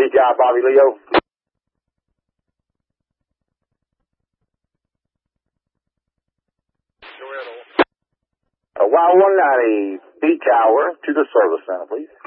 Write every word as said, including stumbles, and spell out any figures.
Peak out, Bobby Leo. Uh, Y one ninety, B Tower to the service center, please.